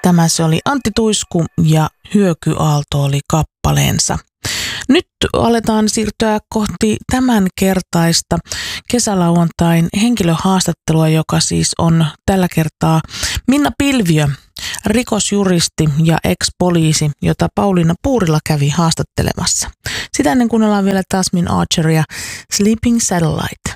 Tämä se oli Antti Tuisku ja Hyökyaalto oli kappaleensa. Nyt aletaan siirtyä kohti tämänkertaista kesälauantain henkilöhaastattelua, joka siis on tällä kertaa Minna Pilviö, rikosjuristi ja ex-poliisi, jota Pauliina Puurila kävi haastattelemassa. Sitä ennen kuunnellaan vielä Tasmin Archeria Sleeping Satellite.